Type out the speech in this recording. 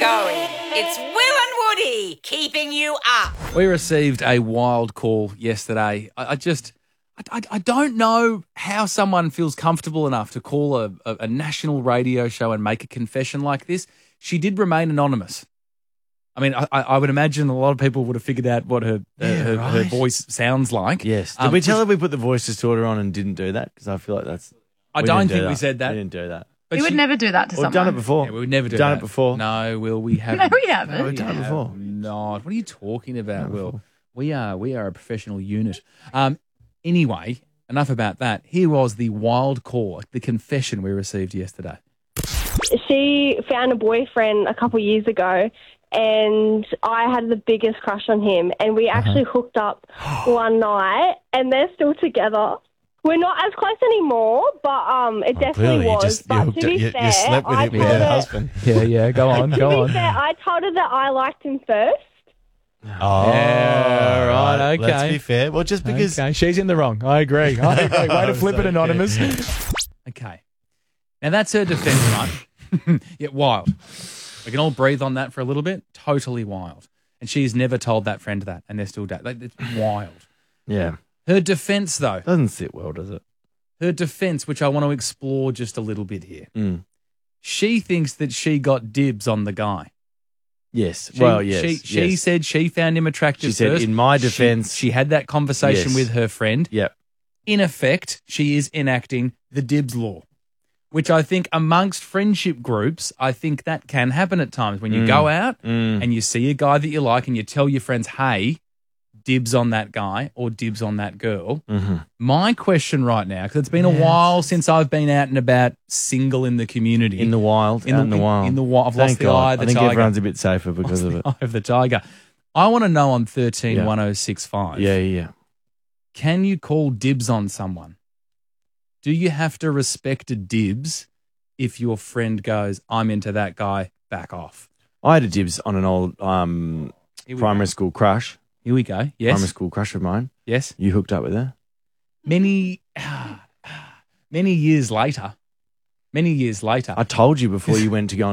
going. It's Will and Woody keeping you up. We received a wild call yesterday. I don't know how someone feels comfortable enough to call a national radio show and make a confession like this. She did remain anonymous. I mean, I would imagine a lot of people would have figured out what her voice sounds like. Yes. Did we tell her we put the voice disorder on and didn't do that? Because I feel like that's... I don't think we said that. We didn't do that. But We would never do that to someone. We've done it before. Yeah, we would never do Done that. it before. No, Will, we haven't. No, we haven't. No, we've done it before. Not. What are you talking about, Will? We are a professional unit. Anyway, enough about that. Here was the wild call, the confession we received yesterday. She found a boyfriend a couple of years ago, and I had the biggest crush on him, and we actually hooked up one night, and they're still together. We're not as close anymore, but it definitely was. But to be fair, you slept with I him with told her her- husband. Yeah, go on, To be fair, I told her that I liked him first. Oh, Yeah, right, okay. Let's be fair. Well, just because... Okay, she's in the wrong. I agree. Way to flip it, Anonymous. Okay. Now, that's her defense, right? Yeah, wild. We can all breathe on that for a little bit. Totally wild. And she's never told that friend that, and they're still it's wild. Yeah. Her defense, though. Doesn't sit well, does it? Her defense, which I want to explore just a little bit here. Mm. She thinks that she got dibs on the guy. Yes. She yes. said she found him attractive She said, first. in my defense... She had that conversation Yes. with her friend. Yep. In effect, she is enacting the dibs law, which I think amongst friendship groups, I think that can happen at times when you go out and you see a guy that you like and you tell your friends, hey, dibs on that guy or dibs on that girl. Mm-hmm. My question right now, because it's been a while since I've been out and about single in the community. In the wild. In the wild. In the wild. I've lost Thank the God. eye of the I think tiger. everyone's a bit safer because of it. Eye of the tiger. I want to know on 131065. Yeah. Can you call dibs on someone? Do you have to respect a dibs if your friend goes, I'm into that guy, back off? I had a dibs on an old Here we primary go. school crush. Here we go. Yes. Primary school crush of mine. Yes. You hooked up with her? Many years later. I told you before you went to go